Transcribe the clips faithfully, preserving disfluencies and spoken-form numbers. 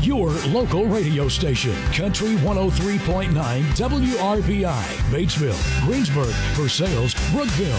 your local radio station. Country one oh three point nine W R B I. Batesville, Greensburg, Versailles, Brookville.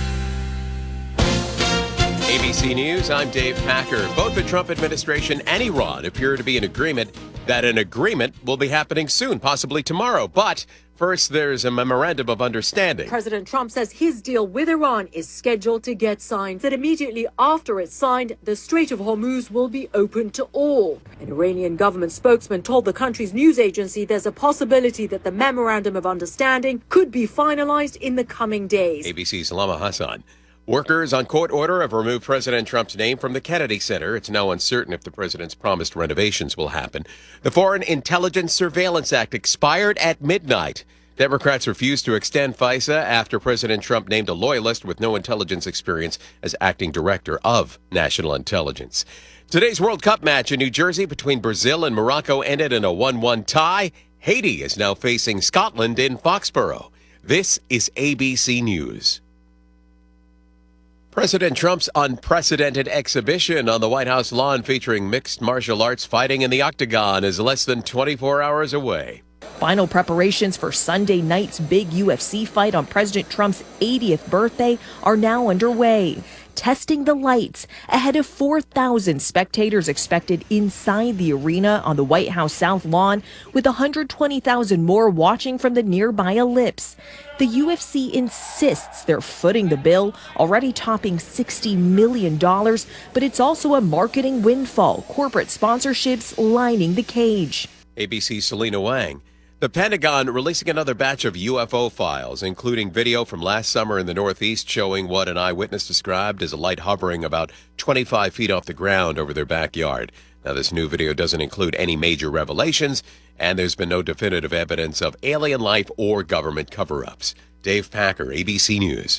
A B C News, I'm Dave Packer. Both the Trump administration and Iran appear to be in agreement that an agreement will be happening soon, possibly tomorrow. But first, there's a memorandum of understanding. President Trump says his deal with Iran is scheduled to get signed. That immediately after it's signed, the Strait of Hormuz will be open to all. An Iranian government spokesman told the country's news agency there's a possibility that the memorandum of understanding could be finalized in the coming days. A B C's Lama Hassan. Workers on court order have removed President Trump's name from the Kennedy Center. It's now uncertain if the president's promised renovations will happen. The Foreign Intelligence Surveillance Act expired at midnight. Democrats refused to extend FISA after President Trump named a loyalist with no intelligence experience as acting director of national intelligence. Today's World Cup match in New Jersey between Brazil and Morocco ended in a one one tie. Haiti is now facing Scotland in Foxborough. This is A B C News. President Trump's unprecedented exhibition on the White House lawn featuring mixed martial arts fighting in the octagon is less than twenty-four hours away. Final preparations for Sunday night's big U F C fight on President Trump's eightieth birthday are now underway. Testing the lights ahead of four thousand spectators expected inside the arena on the White House South Lawn, with one hundred twenty thousand more watching from the nearby ellipse. The U F C insists they're footing the bill, already topping sixty million dollars, but it's also a marketing windfall, corporate sponsorships lining the cage. A B C's Selena Wang. The Pentagon releasing another batch of U F O files, including video from last summer in the Northeast showing what an eyewitness described as a light hovering about twenty-five feet off the ground over their backyard. Now, this new video doesn't include any major revelations, and there's been no definitive evidence of alien life or government cover-ups. Dave Packer, A B C News.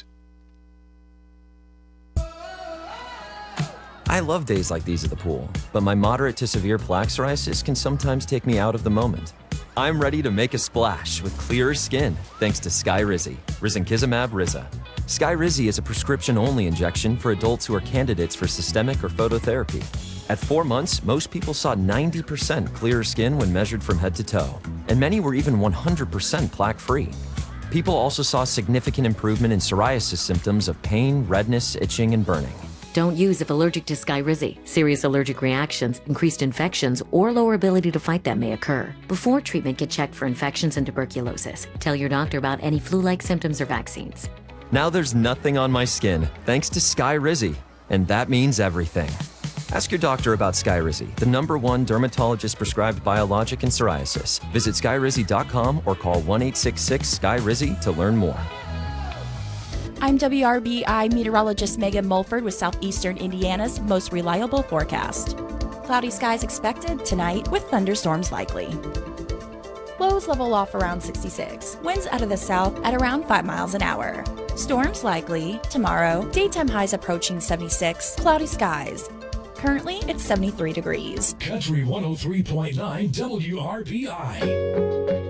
I love days like these at the pool, but my moderate to severe plaque psoriasis can sometimes take me out of the moment. I'm ready to make a splash with clearer skin thanks to Skyrizi, risankizumab Riza. Skyrizi is a prescription-only injection for adults who are candidates for systemic or phototherapy. At four months, most people saw ninety percent clearer skin when measured from head to toe, and many were even one hundred percent plaque-free. People also saw significant improvement in psoriasis symptoms of pain, redness, itching, and burning. Don't use if allergic to Skyrizi. Serious allergic reactions, increased infections, or lower ability to fight them may occur. Before treatment, get checked for infections and tuberculosis. Tell your doctor about any flu-like symptoms or vaccines. Now there's nothing on my skin thanks to Skyrizi, and that means everything. Ask your doctor about Skyrizi, the number one dermatologist-prescribed biologic in psoriasis. Visit skyrizi dot com or call one eight six six S K Y Rizi to learn more. I'm W R B I meteorologist Megan Mulford with Southeastern Indiana's most reliable forecast. Cloudy skies expected tonight with thunderstorms likely. Lows level off around sixty-six. Winds out of the south at around five miles an hour. Storms likely tomorrow. Daytime highs approaching seventy-six. Cloudy skies. Currently, it's seventy-three degrees. Country one oh three point nine W R B I.